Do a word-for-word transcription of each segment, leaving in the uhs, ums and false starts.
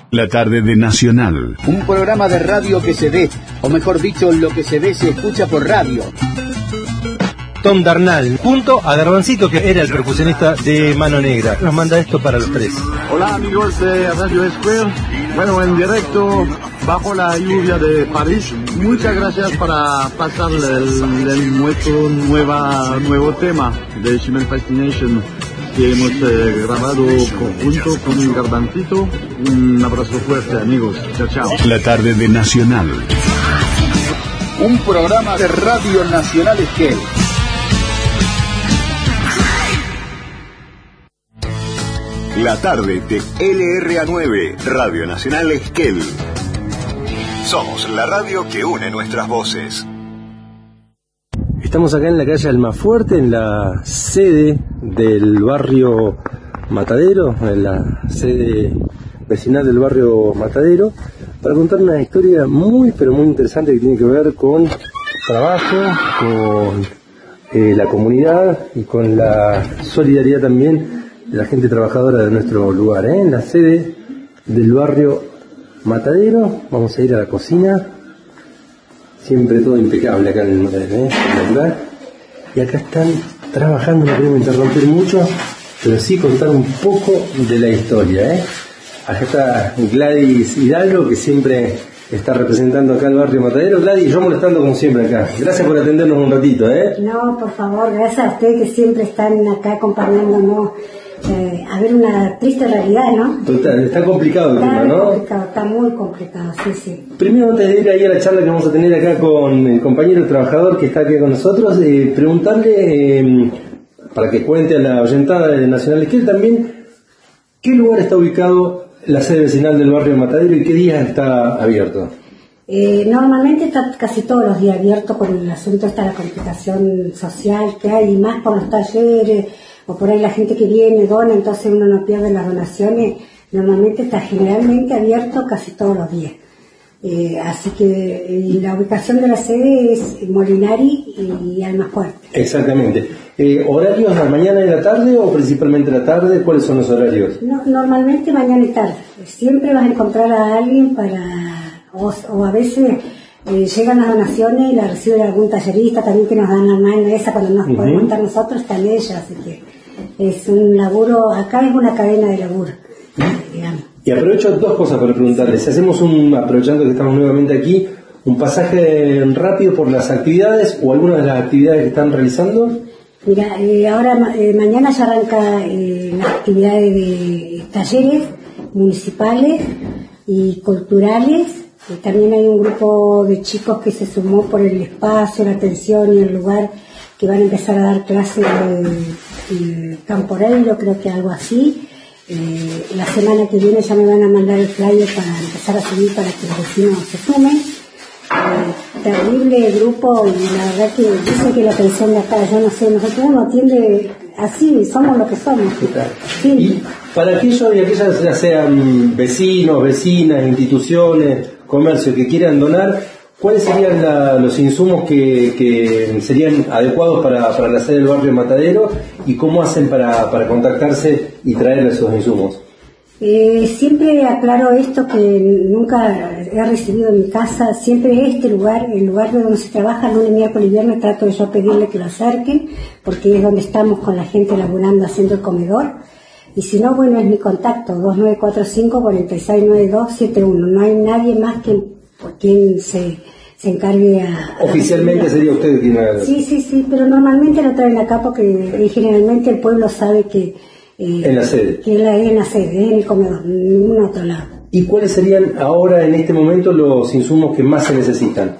La tarde de Nacional. Un programa de radio que se ve, o mejor dicho, lo que se ve se escucha por radio. Tom Darnall, junto a Garbancito, que era el percusionista de Mano Negra. Nos manda esto para los tres. Hola amigos de Radio Square. Bueno, en directo, bajo la lluvia de París. Muchas gracias para pasar el, el nuestro nueva, nuevo tema de Shimel Fascination que hemos eh, grabado conjunto con Garbancito. Un abrazo fuerte, amigos. Chao, chao. La tarde de Nacional. Un programa de Radio Nacional Esquel. La tarde de L R A nueve, Radio Nacional Esquel. Somos la radio que une nuestras voces. Estamos acá en la calle Almafuerte, en la sede del barrio Matadero, en la sede vecinal del barrio Matadero, para contar una historia muy, pero muy interesante que tiene que ver con trabajo, con eh, la comunidad y con la solidaridad también de la gente trabajadora de nuestro lugar, ¿eh? En la sede del barrio Matadero. Vamos a ir a la cocina. Siempre todo impecable acá en el Matadero, ¿eh? Espectacular. Y acá están trabajando, no queremos interrumpir mucho, pero sí contar un poco de la historia, ¿eh? Acá está Gladys Hidalgo, que siempre está representando acá el barrio Matadero. Gladys, yo molestando como siempre acá. Gracias por atendernos un ratito, ¿eh? No, por favor, gracias a ustedes que siempre están acá acompañándonos. Eh, a ver una triste realidad, ¿no? Total, está complicado el tema, ¿no? Está complicado, está muy complicado, sí, sí. Primero, antes de ir ahí a la charla que vamos a tener acá con el compañero trabajador que está aquí con nosotros, eh, preguntarle, eh, para que cuente a la oyentada de Nacional Esquel también, ¿qué lugar está ubicado la sede vecinal del barrio Matadero y qué días está abierto? Eh, normalmente está casi todos los días abierto por el asunto esta la complicación social que hay, y más por los talleres, o por ahí la gente que viene, dona, entonces uno no pierde las donaciones. Normalmente está generalmente abierto casi todos los días. Eh, así que eh, la ubicación de la sede es Molinari y Almafuerte. Exactamente. Eh, ¿Horarios a la mañana y la tarde o principalmente la tarde? ¿Cuáles son los horarios? No, normalmente mañana y tarde. Siempre vas a encontrar a alguien para... O, o a veces eh, llegan las donaciones y las recibe algún tallerista también que nos dan la mano esa cuando nos uh-huh. podemos contar nosotros, están ellas, así que es un laburo, acá es una cadena de laburo, digamos. Y aprovecho dos cosas para preguntarles. Si hacemos un, aprovechando que estamos nuevamente aquí, un pasaje rápido por las actividades o algunas de las actividades que están realizando. Mira, eh, ahora eh, mañana ya arranca eh, las actividades de talleres municipales y culturales. Eh, también hay un grupo de chicos que se sumó por el espacio, la atención y el lugar, que van a empezar a dar clases de, de Camporeiro, creo que algo así. Eh, la semana que viene ya me van a mandar el flyer para empezar a subir para que los vecinos se sumen. Eh, terrible grupo, y la verdad que dicen que la atención de acá, yo no sé, nosotros uno atiende así, somos lo que somos. Sí. Y para aquellos y aquellas, ya sean vecinos, vecinas, instituciones, comercios que quieran donar, ¿cuáles serían la, los insumos que, que serían adecuados para, para la sede del barrio Matadero y cómo hacen para, para contactarse y traer esos insumos? Eh, siempre aclaro esto, que nunca he recibido en mi casa, siempre este lugar, el lugar de donde se trabaja lunes, miércoles y viernes, trato de yo pedirle que lo acerquen, porque es donde estamos con la gente laburando haciendo el comedor. Y si no, bueno, es mi contacto, dos nueve cuatro cinco, cuatro seis nueve dos siete uno. No hay nadie más que por quien se, se encargue a... Oficialmente a sería usted quien haga. Sí, sí, sí, pero normalmente lo traen acá porque eh, generalmente el pueblo sabe que... Eh, en la sede. Que la, en la sede, en el comedor, en ningún otro lado. ¿Y cuáles serían ahora, en este momento, los insumos que más se necesitan?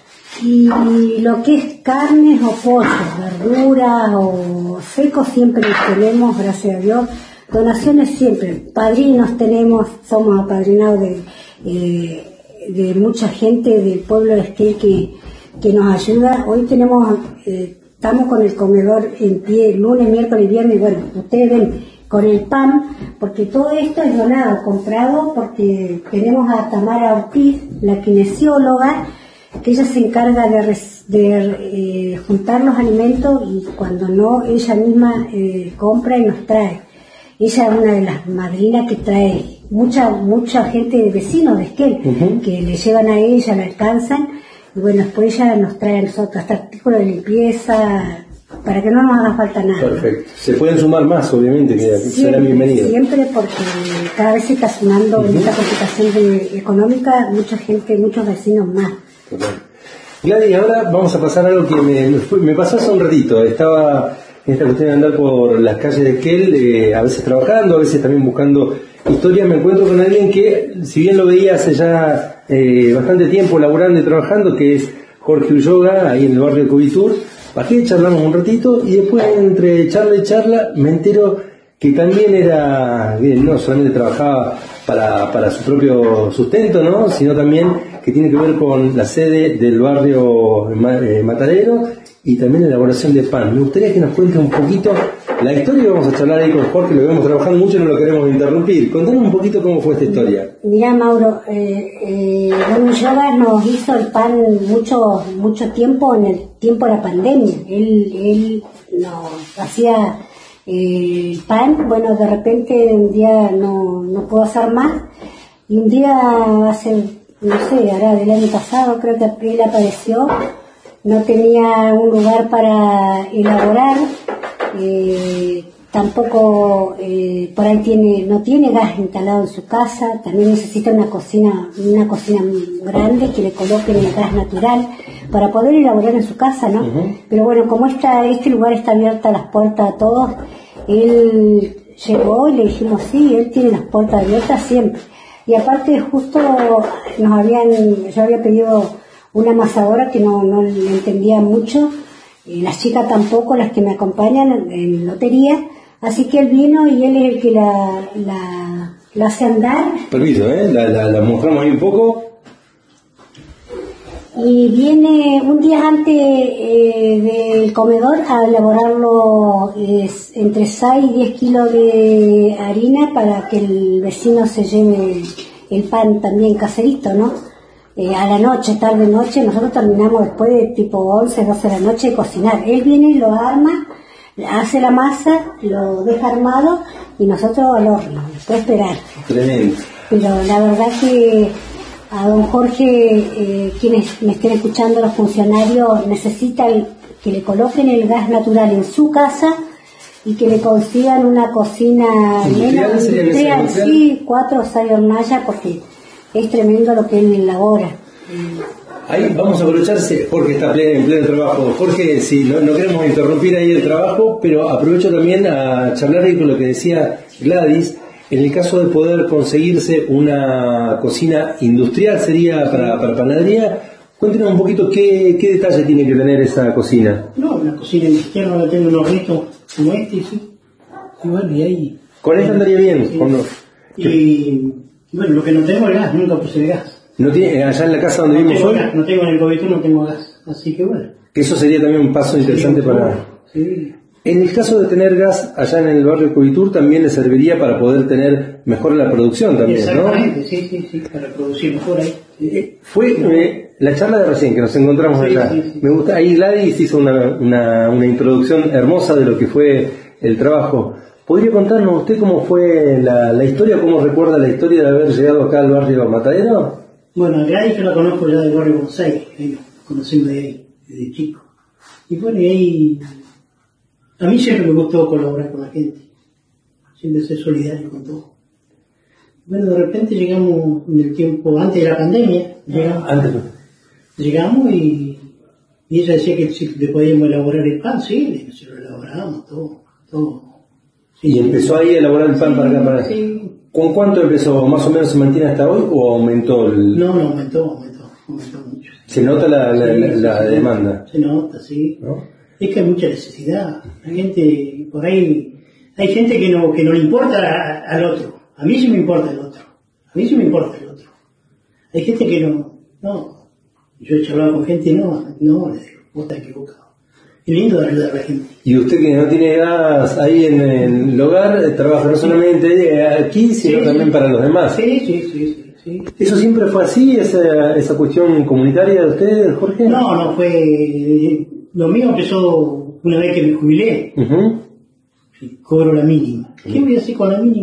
Y lo que es carnes o pollos, verduras o secos siempre los tenemos, gracias a Dios. Donaciones siempre, padrinos tenemos, somos apadrinados de, eh, de mucha gente del pueblo de Esquel que, que nos ayuda. Hoy tenemos, eh, estamos con el comedor en pie, lunes, miércoles y viernes, bueno, ustedes ven, con el pan, porque todo esto es donado, comprado, porque tenemos a Tamara Ortiz, la kinesióloga, que ella se encarga de, res, de eh, juntar los alimentos y cuando no, ella misma eh, compra y nos trae. Ella es una de las madrinas que trae mucha mucha gente, vecinos de Esquel, uh-huh. que le llevan a ella, la alcanzan, y bueno, después ella nos trae a nosotros hasta artículos de limpieza, para que no nos haga falta nada. Perfecto. Se pueden sumar más, obviamente, que será bienvenido. Siempre, porque cada vez se está sumando uh-huh. en esta complicación de, económica, mucha gente, muchos vecinos más. Okay. Gladys, ahora vamos a pasar a algo que me, me, fue, me pasó hace un ratito. Estaba en esta cuestión de andar por las calles de Esquel, eh, a veces trabajando, a veces también buscando historia. Me encuentro con alguien que, si bien lo veía hace ya eh, bastante tiempo laburando y trabajando, que es Jorge Ulloga, ahí en el barrio de Covitur. Bajé, charlamos un ratito y después, entre charla y charla, me entero que también era, bien, no solamente trabajaba para, para su propio sustento, ¿no?, sino también que tiene que ver con la sede del barrio Matadero y también la elaboración de pan. Me gustaría que nos cuente un poquito la historia, y vamos a charlar ahí con Jorge, lo vemos trabajando mucho y no lo queremos interrumpir. Contanos un poquito cómo fue esta historia. Mirá, Mauro, eh, eh, Don Ulloga nos hizo el pan mucho mucho tiempo, en el tiempo de la pandemia. Él, él nos hacía eh, el pan, bueno, de repente un día no, no pudo hacer más, y un día hace, no sé, ahora del año pasado, creo que él apareció, no tenía un lugar para elaborar, eh, tampoco eh, por ahí tiene, no tiene gas instalado en su casa, también necesita una cocina, una cocina grande que le coloquen el gas natural para poder elaborar en su casa, ¿no? Uh-huh. Pero bueno, como esta, este lugar está abierto a las puertas a todos, él llegó y le dijimos sí, él tiene las puertas abiertas siempre. Y aparte justo nos habían, yo había pedido una amasadora que no, no le entendía mucho, y las chicas tampoco, las que me acompañan en lotería, así que él vino y él es el que la, la, la hace andar. Permiso, ¿eh? La, la, la mostramos ahí un poco. Y viene un día antes eh, del comedor a elaborarlo eh, entre seis y diez kilos de harina para que el vecino se lleve el pan también caserito, ¿no? Eh, a la noche, tarde noche, nosotros terminamos después de tipo once, doce de la noche de cocinar. Él viene y lo arma, hace la masa, lo deja armado y nosotros al horno, después esperar. Tremendo. Pero la verdad que a don Jorge, eh, quienes me estén escuchando, los funcionarios, necesitan que le coloquen el gas natural en su casa y que le consigan una cocina menos industrial, sí, cuatro o seis hornallas, porque es tremendo lo que él elabora. Ahí vamos a aprovecharse, Jorge está en pleno trabajo. Jorge, sí, no, no queremos interrumpir ahí el trabajo, pero aprovecho también a charlar ahí con lo que decía Gladys. En el caso de poder conseguirse una cocina industrial, sería para, para panadería, cuéntenos un poquito qué, qué detalle tiene que tener esa cocina. No, una cocina industrial, ahora tengo unos hornitos como este, sí. Y bueno, y ahí... Con esta andaría bien. Sí. Con los... Y bueno, lo que no tengo es gas, nunca puse gas. ¿No tiene, allá en la casa donde no vivimos hoy? Gas, no tengo en el Covitur, no tengo gas, así que bueno. Que eso sería también un paso interesante sí, para... Sí. En el caso de tener gas allá en el barrio Covitur, también le serviría para poder tener mejor la producción también, exactamente, ¿no? sí, sí, sí, para producir mejor ahí. Eh, fue eh, la charla de recién que nos encontramos sí, allá. Sí, sí. Me gusta, ahí Gladys hizo una, una, una introducción hermosa de lo que fue el trabajo. ¿Podría contarnos usted cómo fue la, la historia, cómo recuerda la historia de haber llegado acá al barrio Matadero? Bueno, a Gladys yo la conozco ya del barrio Buenos Aires, ahí nos conocimos de ahí, desde chico. Y bueno, y ahí... A mí siempre me gustó colaborar con la gente, siempre ser solidario con todo. Bueno, de repente llegamos en el tiempo, antes de la pandemia, llegamos, antes. llegamos y, y ella decía que si le podíamos elaborar el pan, sí, se lo elaborábamos todo, todo. Sí, y empezó ahí a elaborar el pan sí, para acá, para acá. Sí. ¿Con cuánto empezó? ¿Más o menos se mantiene hasta hoy o aumentó el...? No, no, aumentó, aumentó, aumentó mucho. ¿Se nota la, la, sí, la, la sí, demanda? Se nota, sí. ¿No? Es que hay mucha necesidad. La gente, por ahí, hay gente que no, que no le importa a, al otro. A mí sí me importa el otro. A mí sí me importa el otro. Hay gente que no, no. Yo he charlado con gente y no, no, le digo, vos estás equivocado. Es lindo de ayudar a la gente. Y usted que no tiene gas ahí en, en el hogar, trabaja no solamente aquí, sino sí, también sí. para los demás. Sí, sí, sí, sí, sí. ¿Eso siempre fue así, esa, esa cuestión comunitaria de usted, Jorge? No, no fue... Lo mío empezó una vez que me jubilé. Uh-huh. Cobro la mínima. ¿Qué voy a hacer con la mínima?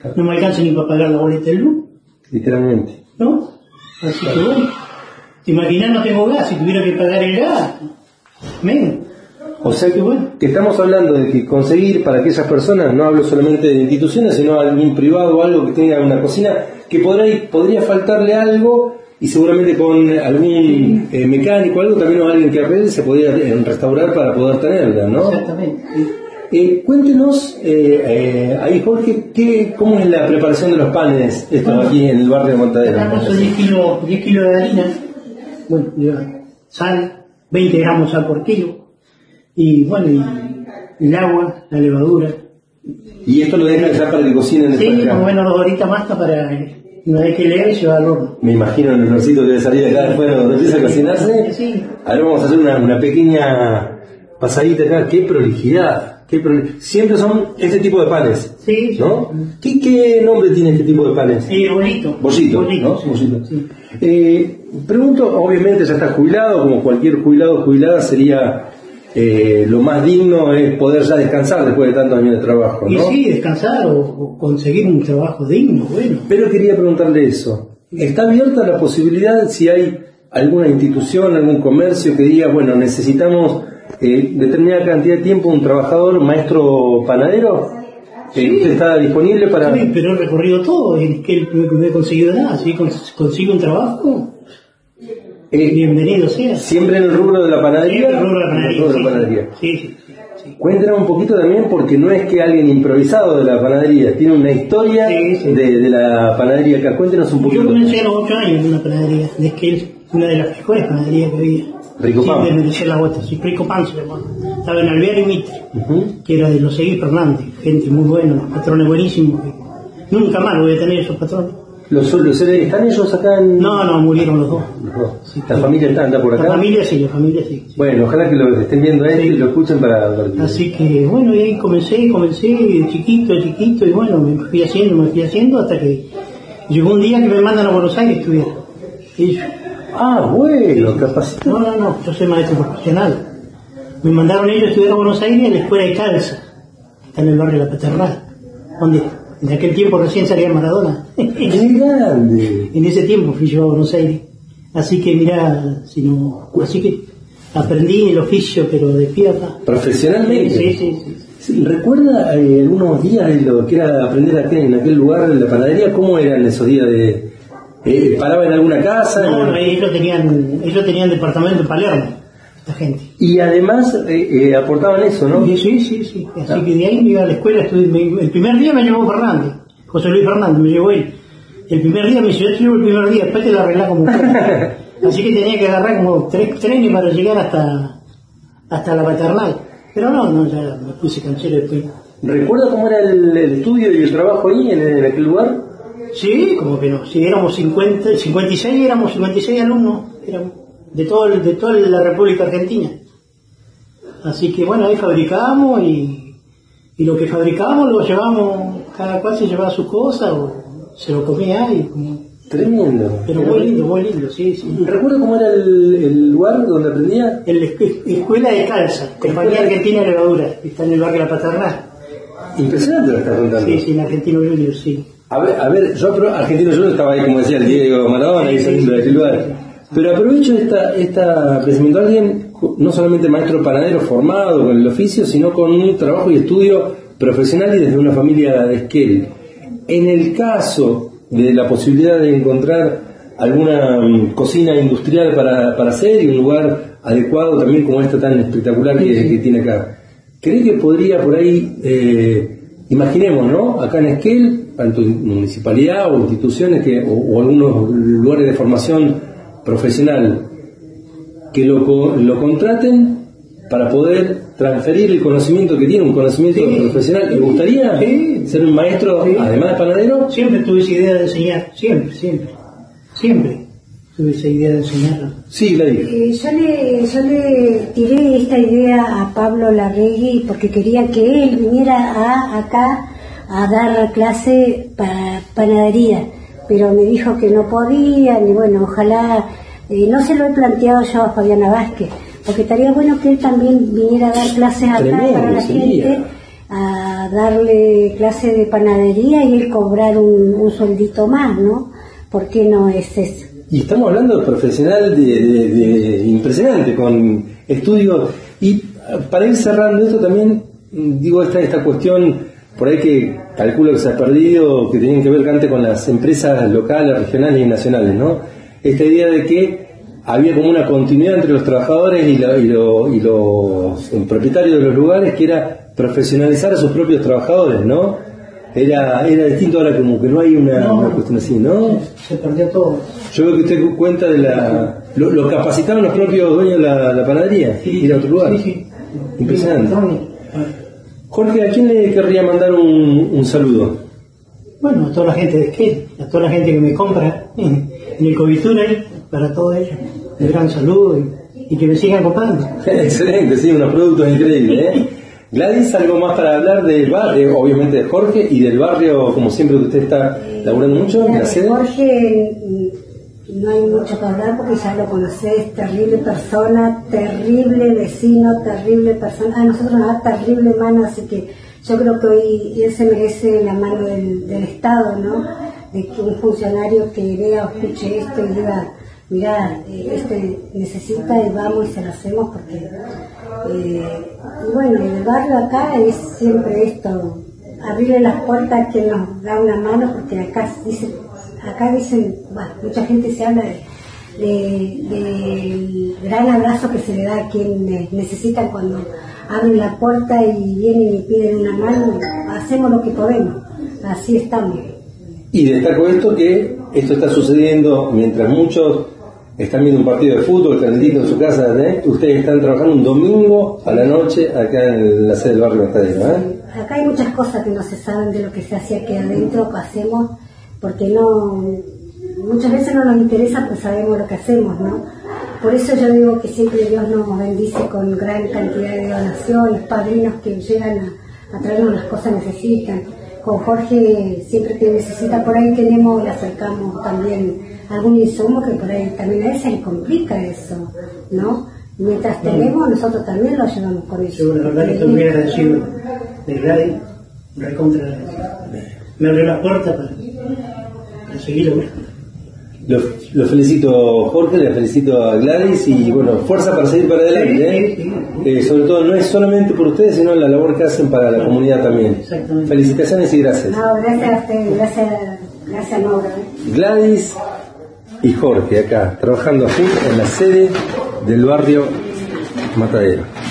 No me alcanza ni para pagar la boleta del luz. Literalmente. ¿No? Así que bueno, te imaginas, no tengo gas, si tuviera que pagar el gas, menos. O sea que, bueno, que estamos hablando de que conseguir para aquellas personas, no hablo solamente de instituciones, sino algún privado o algo que tenga una cocina, que podría, podría faltarle algo y seguramente con algún eh, mecánico o algo, también o alguien que arregle se podría eh, restaurar para poder tenerla, ¿no? Exactamente. Sí. Eh, cuéntenos, eh, eh, ahí Jorge, ¿qué, ¿cómo es la preparación de los panes estos bueno, aquí en el barrio de Matadero? Acá son diez kilos, diez kilos de harina, bueno, lleva sal, veinte gramos sal por kilo, y bueno, y el agua, la levadura. ¿Y esto lo dejan ya para que cocinen después? Sí, como menos dos horitas más para una vez que leve se va al horno. Me imagino el olorcito que debe salir de acá después cuando empieza a cocinarse. Sí. Ahora vamos a hacer una, una pequeña pasadita acá. ¡Qué prolijidad! Qué prolij... Siempre son este tipo de panes, sí, ¿no? ¿Qué, ¿Qué nombre tiene este tipo de panes? Eh, bollito. Bollito, bollito, ¿no? Sí, bollito. Sí. Eh, pregunto, obviamente ya está jubilado, como cualquier jubilado o jubilada sería... Eh, lo más digno es poder ya descansar después de tantos años de trabajo, ¿no? Y sí, descansar o, o conseguir un trabajo digno, bueno. Pero quería preguntarle eso. ¿Está abierta la posibilidad si hay alguna institución, algún comercio que diga, bueno, necesitamos eh, determinada cantidad de tiempo un trabajador, maestro panadero? Sí. ¿Usted está disponible para...? Sí, pero he recorrido todo, es que no he conseguido nada. Si consigo un trabajo... Eh, bienvenido sea. ¿Siempre en el rubro de la panadería? Sí, en el rubro de la panadería. Rubro Sí, de la panadería. Sí, sí, sí, sí. Cuéntanos un poquito también, porque no es que alguien improvisado de la panadería, tiene una historia sí, sí. De, de la panadería acá. Cuéntenos un poquito. Yo comencé a los ocho años en una panadería, es que es una de las mejores panaderías que había. Rico Pan. Sí, de merecer la vuelta, sí, Rico Pan se llamaba. Estaba en Alvear y Mitre, Uh-huh. que era de los Seguí Fernández, gente muy buena, los patrones buenísimos. Nunca más voy a tener esos patrones. ¿Los, los ¿Están ellos acá en...? No, no, murieron los dos. Los dos. Sí, ¿La sí. familia está, está por acá? La familia sí, la familia sí. sí. Bueno, ojalá que lo estén viendo esto Sí. y lo escuchen para... para... Así que, bueno, y ahí comencé, comencé, chiquito, chiquito, y bueno, me fui haciendo, me fui haciendo, hasta que llegó un día que me mandan a Buenos Aires a estudiar. Y yo, Ah, bueno, capaz... no, no, no, yo soy maestro profesional. Me mandaron ellos a estudiar a Buenos Aires en la escuela de Calza, está en el barrio de La Paternal, donde en aquel tiempo recién salía Maradona. ¡Qué grande! En ese tiempo fui yo a Buenos Aires. Así que mirá, si no, así que aprendí el oficio, pero de pierna. ¿Profesionalmente? Sí, sí, sí. Sí, ¿recuerda eh, algunos días de lo que era aprender acá en aquel lugar, en la panadería? ¿Cómo eran esos días de...? Eh, ¿Paraba en alguna casa? No, no, ellos tenían, ellos tenían departamento en Palermo, esta gente. Y además eh, eh, aportaban eso, ¿no? Sí, sí, sí, sí. Así que de ahí me iba a la escuela, estuve, me, el primer día me llevó Fernández, José Luis Fernández, me llevó él. El primer día me dice, yo te llevo el primer día, después te la arreglás como puedas. Así que tenía que agarrar como tres trenes para llegar hasta, hasta La Paternal. Pero no, no, ya me puse canchero después. ¿Recuerda cómo era el, el estudio y el trabajo ahí, en, en aquel lugar? Sí, como que no. Sí, éramos cincuenta, cincuenta y seis, éramos cincuenta y seis alumnos, éramos de, todo, el- de toda la República Argentina. Así que bueno, ahí fabricábamos y, y lo que fabricábamos lo llevábamos, cada cual se llevaba su cosa o se lo comía ahí. Como, Tremendo. pero muy lindo, muy lindo, sí, sí. ¿Recuerda cómo era el, el lugar donde aprendía? En la escu- Escuela de Calza, Compañía Argentina de Levadura, que está en el barrio de La Paternal. Impresionante lo que está contando. Sí, sí, en Argentino Junior, sí. A ver, a ver, yo apro- Argentino Junior estaba ahí, como decía el Diego Maradona, ahí Sí, saliendo sí, de aquel sí, lugar. sí. Pero aprovecho esta, esta presentación de alguien, no solamente maestro panadero formado con el oficio, sino con un trabajo y estudio profesional y desde una familia de Esquel. En el caso de la posibilidad de encontrar alguna mm, cocina industrial para, para hacer y un lugar adecuado también como esta tan espectacular que, que tiene acá, ¿cree que podría por ahí, eh, imaginemos, ¿no? Acá en Esquel, tanto municipalidad o instituciones que, o, o algunos lugares de formación profesional que lo, co- lo contraten para poder transferir el conocimiento que tiene, un conocimiento Sí. profesional? ¿Le gustaría Sí. ser un maestro, Sí. además de panadero? Siempre tuve esa idea de enseñar, siempre, siempre, siempre tuve esa idea de enseñar. Sí, la dije. Eh, yo, le, yo le tiré esta idea a Pablo Larregui porque quería que él viniera a, acá a dar clase para panadería, pero me dijo que no podía, y bueno, ojalá, eh, no se lo he planteado yo a Fabiana Vázquez, porque estaría bueno que él también viniera a dar clases acá Tremendo para la sería. gente, a darle clase de panadería y él cobrar un, un sueldito más, ¿no? ¿Por qué no es eso? Y estamos hablando de profesional de, de, de impresionante, con estudios. Y para ir cerrando esto también, digo, esta, esta cuestión, por ahí que calculo que se ha perdido, que tienen que ver antes con las empresas locales, regionales y nacionales, ¿no? Esta idea de que había como una continuidad entre los trabajadores y, la, y, lo, y los propietarios de los lugares, que era profesionalizar a sus propios trabajadores, ¿no? Era, era distinto ahora, como que no hay una, no, una cuestión así, ¿no? Se perdió todo. Yo veo que usted cuenta de la... Lo, lo capacitaban los propios dueños de la, la panadería, sí, ir a otro lugar. Sí, sí. Impresionante. Jorge, ¿a quién le querría mandar un, un saludo? Bueno, a toda la gente de Esquel, a toda la gente que me compra en, en el Coviture, para todos ellos. Un gran saludo y, y que me sigan comprando. Excelente, sí, unos productos increíbles, ¿eh? Gladys, ¿algo más para hablar del barrio, obviamente de Jorge, y del barrio, como siempre que usted está laburando mucho? Mira, ¿La sede? Jorge, no hay mucho para hablar porque ya lo conocés, terrible persona, terrible vecino, terrible persona. A nosotros nos da terrible mano, así que yo creo que hoy él se merece la mano del, del Estado, ¿no? De que un funcionario que vea o escuche esto y diga, mirá, eh, este necesita y vamos y se lo hacemos porque... Eh, y bueno, en el barrio acá es siempre esto, abrirle las puertas que nos da una mano, porque acá dicen, acá dicen, bueno, mucha gente se habla de, de, del gran abrazo que se le da a quien necesita cuando abren la puerta y vienen y piden una mano. Hacemos lo que podemos, así estamos. Y destaco esto, que esto está sucediendo mientras muchos están viendo un partido de fútbol calentito en su casa, ¿eh? Ustedes están trabajando un domingo a la noche acá en la sede del barrio Matadero, ¿eh? Acá hay muchas cosas que no se saben de lo que se hace aquí adentro, que hacemos, porque no, muchas veces no nos interesa, pues sabemos lo que hacemos, ¿no? Por eso yo digo que siempre Dios nos bendice con gran cantidad de donaciones, padrinos que llegan a, a traernos las cosas que necesitan. Con Jorge, siempre que necesita, por ahí tenemos, le acercamos también algún insumo que por ahí también a él se le complica eso, ¿no? Mientras tenemos, nosotros también lo ayudamos con eso. Yo la verdad que estoy muy agradecido de Gladys, recontra agradecido. Me abrió la puerta para, para seguir buscando. Lo, lo felicito, Jorge, le felicito a Gladys y bueno, fuerza para seguir para adelante, ¿eh? Sí, sí, sí. Eh, sobre todo no es solamente por ustedes, sino la labor que hacen para la comunidad también. Exactamente. Felicitaciones y gracias. No, gracias a usted, gracias, gracias Mauro. Gladys y Jorge acá, trabajando juntos en la sede del barrio Matadero.